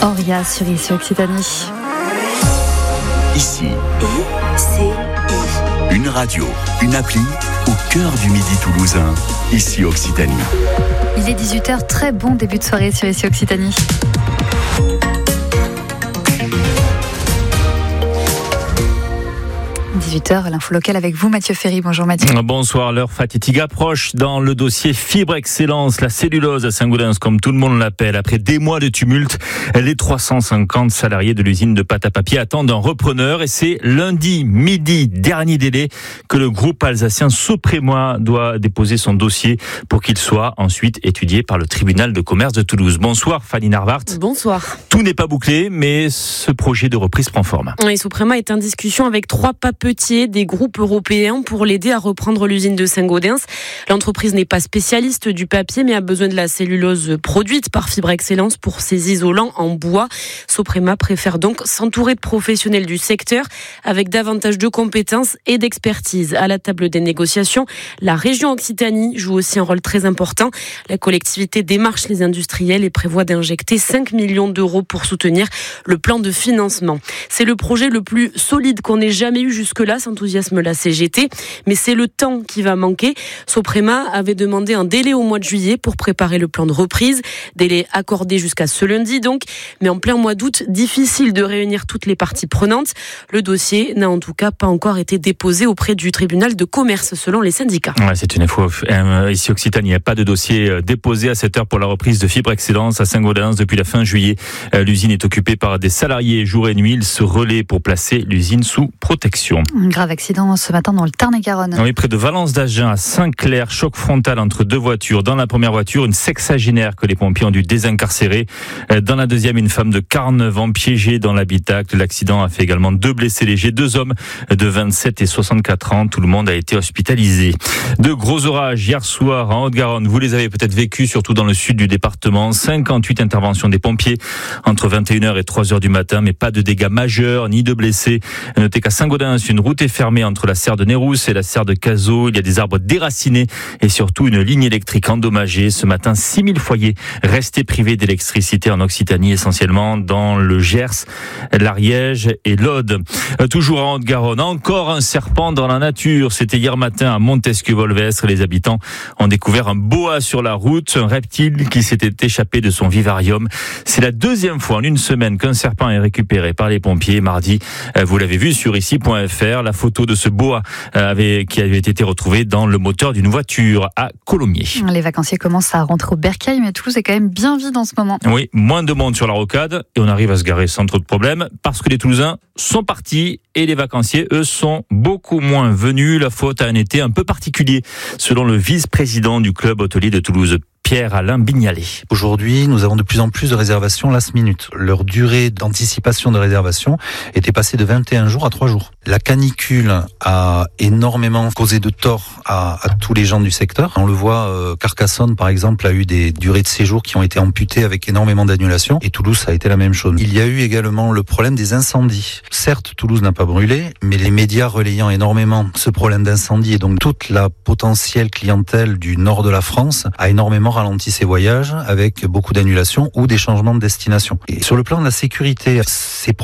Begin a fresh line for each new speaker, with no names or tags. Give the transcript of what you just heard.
Auria sur ici Occitanie.
Ici, une radio, une appli au cœur du Midi toulousain. Ici Occitanie.
Il est 18h, très bon début de soirée sur ici Occitanie. L'info locale avec vous, Mathieu Ferry. Bonjour Mathieu.
Bonsoir, l'heure fatidique approche dans le dossier Fibre Excellence, la cellulose à Saint-Gaudens, comme tout le monde l'appelle. Après des mois de tumulte, les 350 salariés de l'usine de pâte à papier attendent un repreneur et c'est lundi midi, dernier délai, que le groupe alsacien Sopréma doit déposer son dossier pour qu'il soit ensuite étudié par le tribunal de commerce de Toulouse. Bonsoir Fanny Narvart.
Bonsoir.
Tout n'est pas bouclé, mais ce projet de reprise prend forme.
Oui, Sopréma est en discussion avec 3 papetiers des groupes européens pour l'aider à reprendre l'usine de Saint-Gaudens. L'entreprise n'est pas spécialiste du papier, mais a besoin de la cellulose produite par Fibre Excellence pour ses isolants en bois. Sopréma préfère donc s'entourer de professionnels du secteur avec davantage de compétences et d'expertise. À la table des négociations, la région Occitanie joue aussi un rôle très important. La collectivité démarche les industriels et prévoit d'injecter 5 millions d'euros pour soutenir le plan de financement. C'est le projet le plus solide qu'on ait jamais eu jusque-là, s'enthousiasme la CGT, mais c'est le temps qui va manquer. Sopréma avait demandé un délai au mois de juillet pour préparer le plan de reprise, délai accordé jusqu'à ce lundi donc, mais en plein mois d'août, difficile de réunir toutes les parties prenantes. Le dossier n'a en tout cas pas encore été déposé auprès du tribunal de commerce selon les syndicats.
Ouais, c'est une info ici Occitanie, il n'y a pas de dossier déposé à cette heure pour la reprise de Fibre Excellence à Saint-Gaudens depuis la fin juillet. L'usine est occupée par des salariés jour et nuit. Ils se relaient pour placer l'usine sous protection.
Un grave accident ce matin dans le Tarn-et-Garonne.
Oui, près de Valence d'Agen à Saint-Clair, choc frontal entre 2 voitures. Dans la première voiture, une sexagénaire que les pompiers ont dû désincarcérer. Dans la deuxième, une femme de 49 ans piégée dans l'habitacle. L'accident a fait également 2 blessés légers, 2 hommes de 27 et 64 ans. Tout le monde a été hospitalisé. De gros orages hier soir en Haute-Garonne. Vous les avez peut-être vécus, surtout dans le sud du département. 58 interventions des pompiers entre 21h et 3h du matin, mais pas de dégâts majeurs ni de blessés. Notez qu'à Saint-Gaudens, une route est fermée entre la serre de Nérousse et la serre de Cazaux. Il y a des arbres déracinés et surtout une ligne électrique endommagée. Ce matin, 6000 foyers restés privés d'électricité en Occitanie, essentiellement dans le Gers, l'Ariège et l'Aude. Toujours en Haute-Garonne, encore un serpent dans la nature. C'était hier matin à Montesquieu-Volvestre. Les habitants ont découvert un boa sur la route, un reptile qui s'était échappé de son vivarium. C'est la 2e fois en une semaine qu'un serpent est récupéré par les pompiers. Mardi, vous l'avez vu sur ici.fr, la photo de ce boa qui avait été retrouvé dans le moteur d'une voiture à Colomiers.
Les vacanciers commencent à rentrer au Bercail, mais Toulouse est quand même bien vide en ce moment.
Oui, moins de monde sur la rocade et on arrive à se garer sans trop de problèmes parce que les Toulousains sont partis et les vacanciers, eux, sont beaucoup moins venus. La faute à un été un peu particulier, selon le vice-président du club hôtelier de Toulouse, Pierre-Alain Bignalet.
Aujourd'hui, nous avons de plus en plus de réservations last minute. Leur durée d'anticipation de réservation était passée de 21 jours à 3 jours. La canicule a énormément causé de tort à tous les gens du secteur. On le voit, Carcassonne, par exemple, a eu des durées de séjour qui ont été amputées avec énormément d'annulations. Et Toulouse, ça a été la même chose. Il y a eu également le problème des incendies. Certes, Toulouse n'a pas brûlé, mais les médias relayant énormément ce problème d'incendie et donc toute la potentielle clientèle du nord de la France a énormément ralenti ses voyages avec beaucoup d'annulations ou des changements de destination. Et sur le plan de la sécurité, c'est